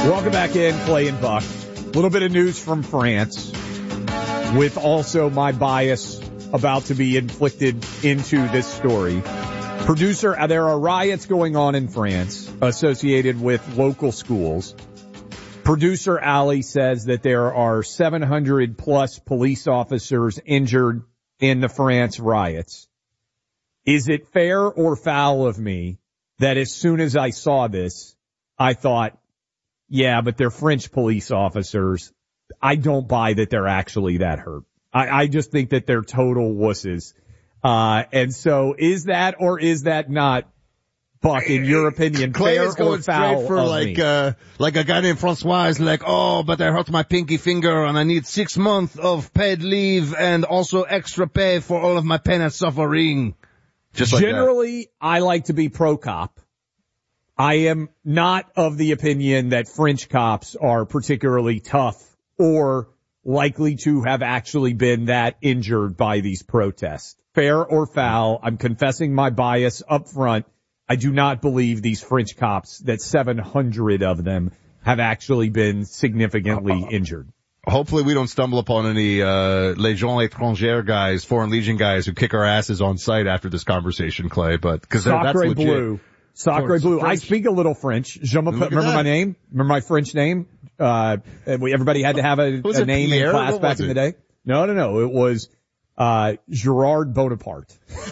Welcome back in, Clay and Buck. A little bit of news from France, with also my bias about to be inflicted into this story. There are riots going on in France associated with local schools. Producer Ali says that there are 700 plus police officers injured in the France riots. Is it fair or foul of me that as soon as I saw this, I thought, yeah, but they're French police officers. I don't buy that they're actually that hurt. I just think that they're total wusses. And so is that or is that not, Buck, in your opinion, Clay fair is going or foul straight for like a guy named Francois is like, oh, but I hurt my pinky finger and I need 6 months of paid leave and also extra pay for all of my pain and suffering. Just like Generally, I like to be pro-cop. I am not of the opinion that French cops are particularly tough or likely to have actually been that injured by these protests. Fair or foul, I'm confessing my bias up front. I do not believe these French cops, that 700 of them, have actually been significantly injured. Hopefully we don't stumble upon any Légion étrangère guys, Foreign Legion guys who kick our asses on sight after this conversation, Clay, but because that's legit. Bleu. Sacre bleu. I speak a little French. Remember my name? Remember my French name? Everybody had to have a name Pierre? in class back in the day. No. It was Gerard Bonaparte.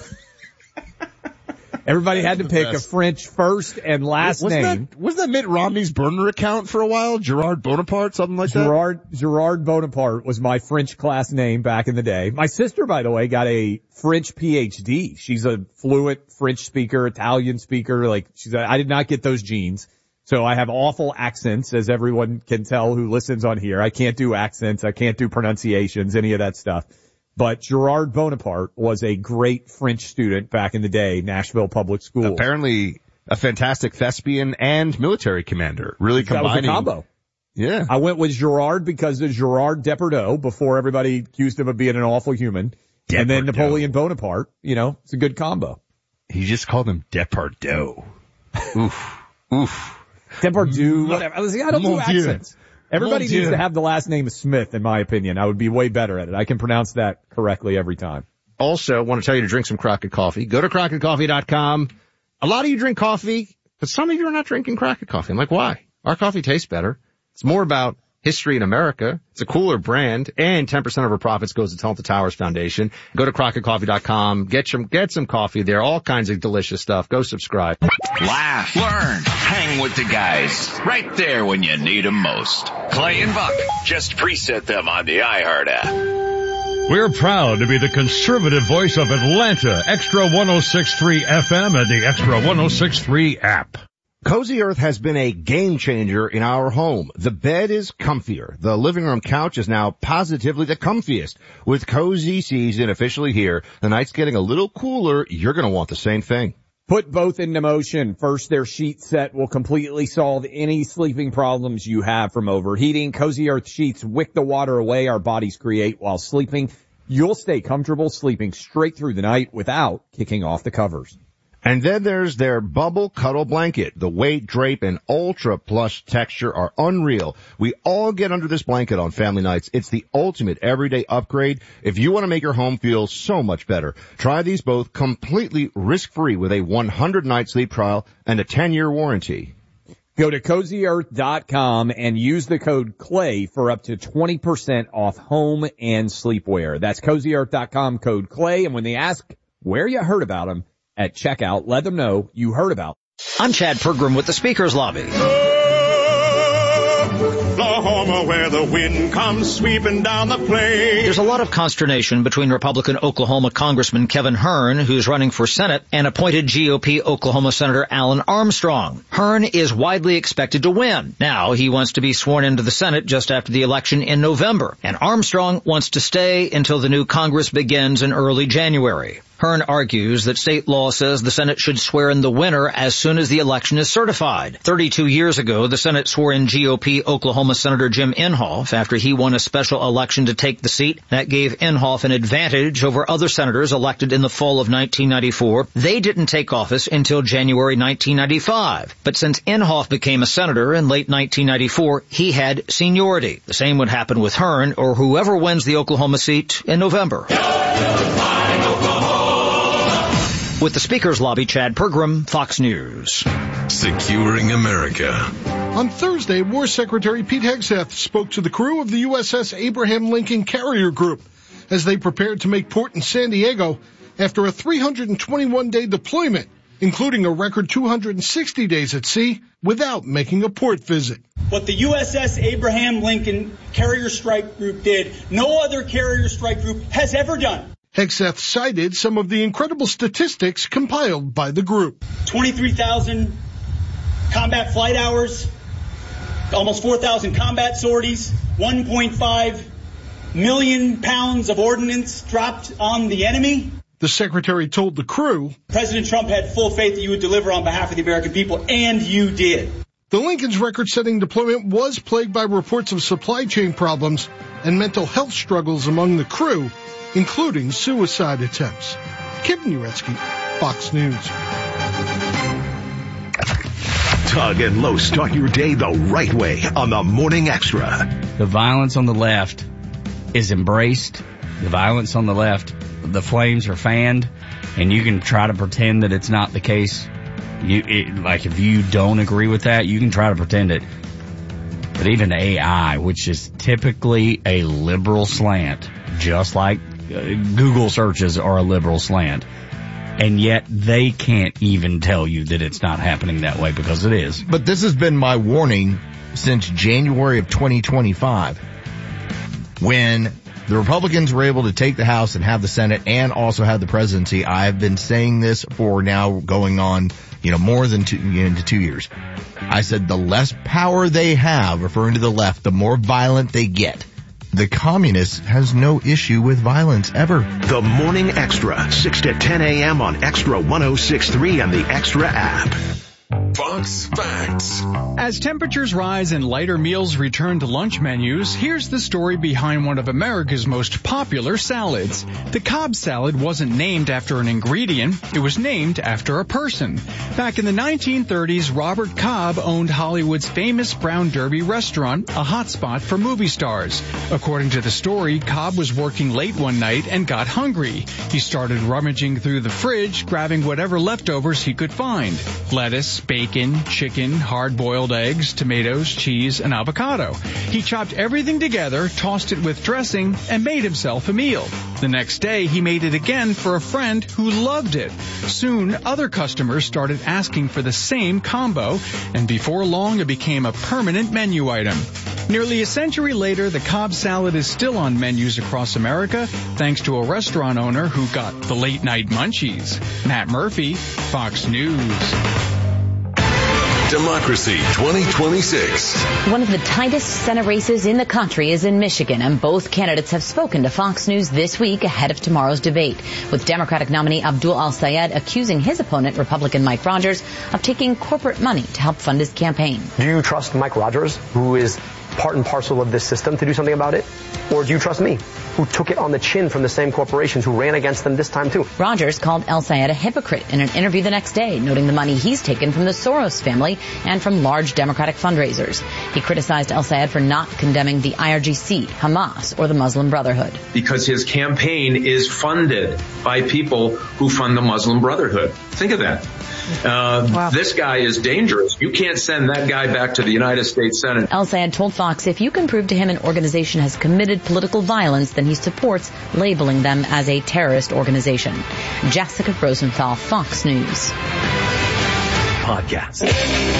Everybody had to pick a French first and last name. Wasn't that Mitt Romney's burner account for a while? Gerard Bonaparte, something like that? Gerard Bonaparte was my French class name back in the day. My sister, by the way, got a French PhD. She's a fluent French speaker, Italian speaker. I did not get those genes. So I have awful accents, as everyone can tell who listens on here. I can't do accents. I can't do pronunciations, any of that stuff. But Gerard Bonaparte was a great French student back in the day, Nashville Public Schools. Apparently a fantastic thespian and military commander. Really combining. That was a combo. Yeah. I went with Gerard because of Gerard Depardieu before everybody accused him of being an awful human. Depardieu. And then Napoleon Bonaparte, it's a good combo. He just called him Depardieu. Oof. Depardieu, whatever. I don't do accents. Everybody needs to have the last name of Smith, in my opinion. I would be way better at it. I can pronounce that correctly every time. Also, want to tell you to drink some Crockett coffee. Go to CrockettCoffee.com. A lot of you drink coffee, but some of you are not drinking Crockett coffee. I'm like, why? Our coffee tastes better. It's more about history in America. It's a cooler brand, and 10% of our profits goes to Tulsa Towers Foundation. Go to CrockettCoffee.com. Get some coffee there. All kinds of delicious stuff. Go subscribe. Laugh, learn, hang with the guys. Right there when you need them most. Clay and Buck. Just preset them on the iHeart app. We're proud to be the conservative voice of Atlanta. Extra 106.3 FM and the Extra 106.3 app. Cozy Earth has been a game changer in our home. The bed is comfier. The living room couch is now positively the comfiest. With cozy season officially here, the night's getting a little cooler. You're going to want the same thing. Put both into motion. First, their sheet set will completely solve any sleeping problems you have from overheating. Cozy Earth sheets wick the water away our bodies create while sleeping. You'll stay comfortable sleeping straight through the night without kicking off the covers. And then there's their Bubble Cuddle Blanket. The weight, drape, and ultra plush texture are unreal. We all get under this blanket on family nights. It's the ultimate everyday upgrade if you want to make your home feel so much better. Try these both completely risk-free with a 100-night sleep trial and a 10-year warranty. Go to CozyEarth.com and use the code CLAY for up to 20% off home and sleepwear. That's CozyEarth.com, code CLAY. And when they ask where you heard about them, at checkout, let them know you heard about. I'm Chad Pergram with the Speakers Lobby. Oklahoma, where the wind comes sweeping down the plain. There's a lot of consternation between Republican Oklahoma Congressman Kevin Hern, who's running for Senate, and appointed GOP Oklahoma Senator Alan Armstrong. Hern is widely expected to win. Now he wants to be sworn into the Senate just after the election in November, and Armstrong wants to stay until the new Congress begins in early January. Hearn argues that state law says the Senate should swear in the winner as soon as the election is certified. 32 years ago, the Senate swore in GOP Oklahoma Senator Jim Inhofe after he won a special election to take the seat. That gave Inhofe an advantage over other senators elected in the fall of 1994. They didn't take office until January 1995. But since Inhofe became a senator in late 1994, he had seniority. The same would happen with Hearn or whoever wins the Oklahoma seat in November. With the Speaker's Lobby, Chad Pergram, Fox News. Securing America. On Thursday, War Secretary Pete Hegseth spoke to the crew of the USS Abraham Lincoln Carrier Group as they prepared to make port in San Diego after a 321-day deployment, including a record 260 days at sea without making a port visit. What the USS Abraham Lincoln Carrier Strike Group did, no other carrier strike group has ever done. Hegseth cited some of the incredible statistics compiled by the group. 23,000 combat flight hours, almost 4,000 combat sorties, 1.5 million pounds of ordnance dropped on the enemy. The secretary told the crew, President Trump had full faith that you would deliver on behalf of the American people, and you did. The Lincoln's record-setting deployment was plagued by reports of supply chain problems and mental health struggles among the crew, including suicide attempts. Kevin Uretsky, Fox News. Tug and Lowe start your day the right way on the Morning Extra. The violence on the left is embraced. The violence on the left, the flames are fanned, and you can try to pretend that it's not the case. If you don't agree with that, you can try to pretend it. But even AI, which is typically a liberal slant, just like Google searches are a liberal slant, and yet they can't even tell you that it's not happening that way because it is. But this has been my warning since January of 2025, when the Republicans were able to take the House and have the Senate and also have the presidency. I've been saying this for now going on, more than 2 years. I said the less power they have, referring to the left, the more violent they get. The communist has no issue with violence ever. The Morning Extra, 6 to 10 a.m. on Extra 106.3 and the Extra app. Fox Facts. As temperatures rise and lighter meals return to lunch menus, here's the story behind one of America's most popular salads. The Cobb salad wasn't named after an ingredient, it was named after a person. Back in the 1930s, Robert Cobb owned Hollywood's famous Brown Derby restaurant, a hotspot for movie stars. According to the story, Cobb was working late one night and got hungry. He started rummaging through the fridge, grabbing whatever leftovers he could find. Lettuce, bacon, chicken, hard-boiled eggs, tomatoes, cheese, and avocado. He chopped everything together, tossed it with dressing, and made himself a meal. The next day, he made it again for a friend who loved it. Soon, other customers started asking for the same combo, and before long, it became a permanent menu item. Nearly a century later, the Cobb salad is still on menus across America, thanks to a restaurant owner who got the late-night munchies. Matt Murphy, Fox News. Democracy 2026. One of the tightest Senate races in the country is in Michigan, and both candidates have spoken to Fox News this week ahead of tomorrow's debate, with Democratic nominee Abdul Al-Sayed accusing his opponent, Republican Mike Rogers, of taking corporate money to help fund his campaign. Do you trust Mike Rogers, who is part and parcel of this system, to do something about it? Or do you trust me, who took it on the chin from the same corporations who ran against them this time too? Rogers called Al-Sayed a hypocrite in an interview the next day, noting the money he's taken from the Soros family and from large Democratic fundraisers. He criticized Al-Sayed for not condemning the IRGC, Hamas, or the Muslim Brotherhood. Because his campaign is funded by people who fund the Muslim Brotherhood. Think of that. Wow. This guy is dangerous. You can't send that guy back to the United States Senate. Al-Sayed told Fox if you can prove to him an organization has committed political violence, then he supports labeling them as a terrorist organization. Jessica Rosenthal, Fox News. Podcast.